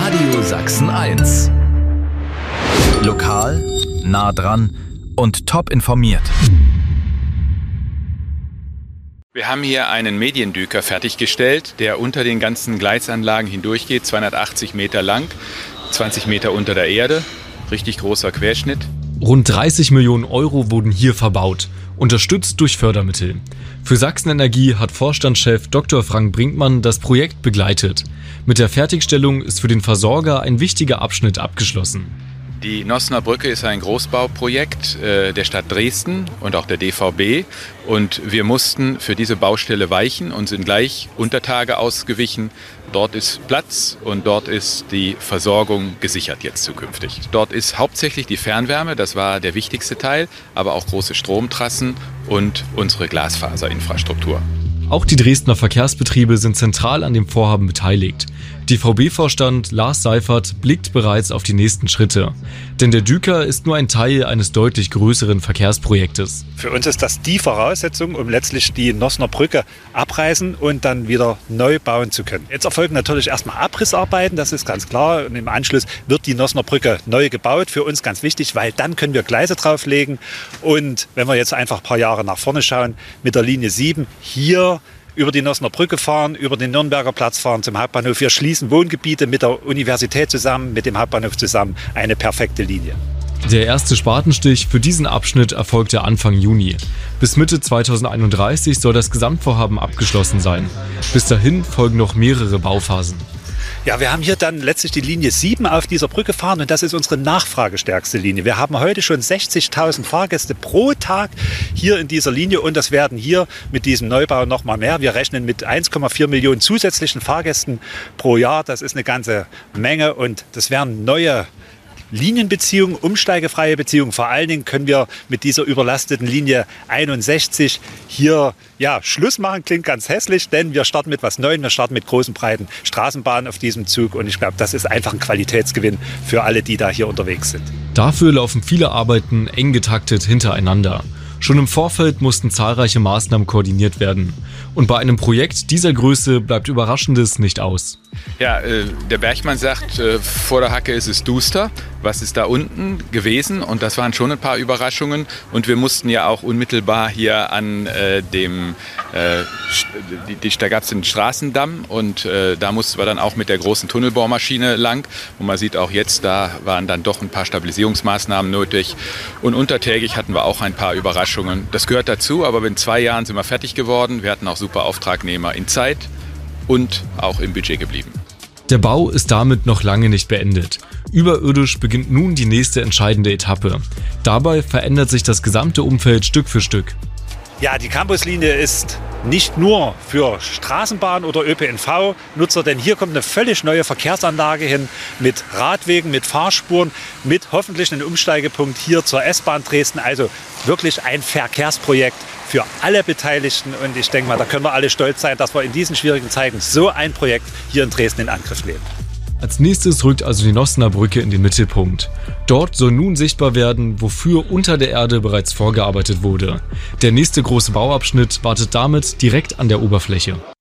Radio Sachsen 1. Lokal, nah dran und top informiert. Wir haben hier einen Mediendüker fertiggestellt, der unter den ganzen Gleisanlagen hindurchgeht, 280 Meter lang, 20 Meter unter der Erde, richtig großer Querschnitt. Rund 30 Millionen Euro wurden hier verbaut, unterstützt durch Fördermittel. Für Sachsen Energie hat Vorstandschef Dr. Frank Brinkmann das Projekt begleitet. Mit der Fertigstellung ist für den Versorger ein wichtiger Abschnitt abgeschlossen. Die Nossener Brücke ist ein Großbauprojekt der Stadt Dresden und auch der DVB. Und wir mussten für diese Baustelle weichen und sind gleich unter Tage ausgewichen. Dort ist Platz und dort ist die Versorgung gesichert jetzt zukünftig. Dort ist hauptsächlich die Fernwärme, das war der wichtigste Teil, aber auch große Stromtrassen und unsere Glasfaserinfrastruktur. Auch die Dresdner Verkehrsbetriebe sind zentral an dem Vorhaben beteiligt. DVB-Vorstand Lars Seifert blickt bereits auf die nächsten Schritte. Denn der Düker ist nur ein Teil eines deutlich größeren Verkehrsprojektes. Für uns ist das die Voraussetzung, um letztlich die Nossener Brücke abreißen und dann wieder neu bauen zu können. Jetzt erfolgen natürlich erstmal Abrissarbeiten, das ist ganz klar. Und im Anschluss wird die Nossener Brücke neu gebaut. Für uns ganz wichtig, weil dann können wir Gleise drauflegen. Und wenn wir jetzt einfach ein paar Jahre nach vorne schauen, mit der Linie 7 hier über die Nossener Brücke fahren, über den Nürnberger Platz fahren zum Hauptbahnhof. Wir schließen Wohngebiete mit der Universität zusammen, mit dem Hauptbahnhof zusammen. Eine perfekte Linie. Der erste Spatenstich für diesen Abschnitt erfolgte Anfang Juni. Bis Mitte 2031 soll das Gesamtvorhaben abgeschlossen sein. Bis dahin folgen noch mehrere Bauphasen. Ja, wir haben hier dann letztlich die Linie 7 auf dieser Brücke fahren und das ist unsere nachfragestärkste Linie. Wir haben heute schon 60.000 Fahrgäste pro Tag hier in dieser Linie und das werden hier mit diesem Neubau noch mal mehr. Wir rechnen mit 1,4 Millionen zusätzlichen Fahrgästen pro Jahr. Das ist eine ganze Menge und das werden neue Linienbeziehungen, umsteigefreie Beziehungen. Vor allen Dingen können wir mit dieser überlasteten Linie 61 hier Schluss machen. Klingt ganz hässlich, denn wir starten mit was Neuem. Wir starten mit großen, breiten Straßenbahnen auf diesem Zug. Und ich glaube, das ist einfach ein Qualitätsgewinn für alle, die da hier unterwegs sind. Dafür laufen viele Arbeiten eng getaktet hintereinander. Schon im Vorfeld mussten zahlreiche Maßnahmen koordiniert werden. Und bei einem Projekt dieser Größe bleibt Überraschendes nicht aus. Ja, der Bergmann sagt, vor der Hacke ist es duster. Was ist da unten gewesen? Und das waren schon ein paar Überraschungen. Und wir mussten ja auch unmittelbar hier an da gab es den Straßendamm. Und da mussten wir dann auch mit der großen Tunnelbohrmaschine lang. Und man sieht auch jetzt, da waren dann doch ein paar Stabilisierungsmaßnahmen nötig. Und untertägig hatten wir auch ein paar Überraschungen. Das gehört dazu, aber in 2 Jahren sind wir fertig geworden. Wir hatten auch super Auftragnehmer in Zeit und auch im Budget geblieben. Der Bau ist damit noch lange nicht beendet. Überirdisch beginnt nun die nächste entscheidende Etappe. Dabei verändert sich das gesamte Umfeld Stück für Stück. Ja, die Campuslinie ist nicht nur für Straßenbahn- oder ÖPNV-Nutzer, denn hier kommt eine völlig neue Verkehrsanlage hin mit Radwegen, mit Fahrspuren, mit hoffentlich einem Umsteigepunkt hier zur S-Bahn Dresden. Also wirklich ein Verkehrsprojekt für alle Beteiligten und ich denke mal, da können wir alle stolz sein, dass wir in diesen schwierigen Zeiten so ein Projekt hier in Dresden in Angriff nehmen. Als nächstes rückt also die Nossener Brücke in den Mittelpunkt. Dort soll nun sichtbar werden, wofür unter der Erde bereits vorgearbeitet wurde. Der nächste große Bauabschnitt wartet damit direkt an der Oberfläche.